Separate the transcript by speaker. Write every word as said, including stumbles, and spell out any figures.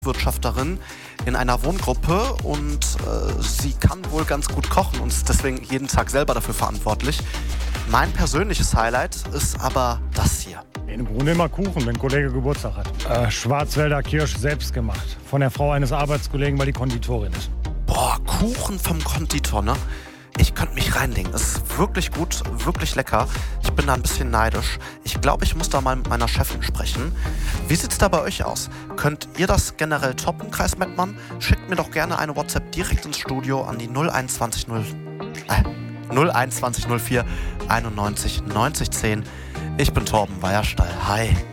Speaker 1: Wirtschafterin in einer Wohngruppe und äh, sie kann wohl ganz gut kochen und ist deswegen jeden Tag selber dafür verantwortlich. Mein persönliches Highlight ist aber das hier.
Speaker 2: Im Grunde immer Kuchen, wenn ein Kollege Geburtstag hat. Äh, Schwarzwälder Kirsch selbst gemacht. Von der Frau eines Arbeitskollegen, weil die Konditorin ist.
Speaker 1: Boah, Kuchen vom Konditor, ne? Ich könnte mich reinlegen. Es ist wirklich gut, wirklich lecker. Ich bin da ein bisschen neidisch. Ich glaube, ich muss da mal mit meiner Chefin sprechen. Wie sieht's da bei euch aus? Könnt ihr das generell toppen, Kreis Mettmann? Schickt mir doch gerne eine WhatsApp direkt ins Studio an die null eins zwei null äh, null eins zwei null vier einundneunzig neunzig zehn. Ich bin Torben Weierstall. Hi.